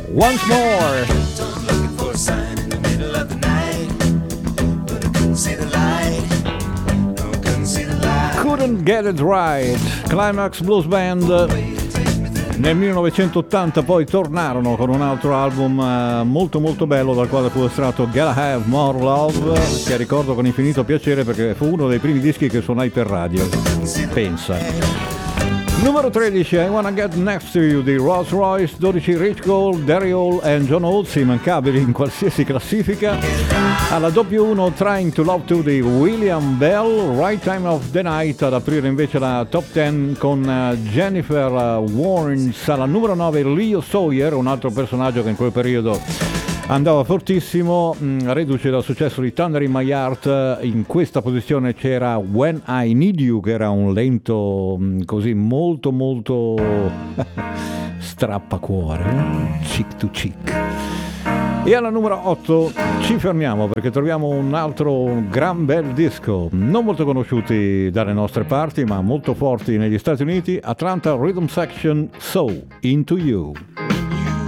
Once More. Looking for a sign in the middle of the night, but I couldn't see the light. No, couldn't see the light. Couldn't Get It Right. Climax Blues Band. Nel 1980 poi tornarono con un altro album molto molto bello, dal quale fu estratto Gotta Have More Love, che ricordo con infinito piacere perché fu uno dei primi dischi che suonai per radio. Pensa. Numero 13, I Wanna Get Next to You di Rolls Royce, 12 Rich Gold, Derry Hall e John Oates, immancabili in qualsiasi classifica. Alla doppio 1 Trying to Love To di William Bell, Right Time of the Night ad aprire invece la top 10 con Jennifer Warnes. Alla numero 9 Leo Sawyer, un altro personaggio che in quel periodo andava fortissimo, reduce dal successo di Thunder in My Heart. In questa posizione c'era When I Need You, che era un lento così molto molto strappacuore, chick to chick. E alla numero 8 ci fermiamo perché troviamo un altro gran bel disco, non molto conosciuti dalle nostre parti ma molto forti negli Stati Uniti, Atlanta Rhythm Section, So Into You.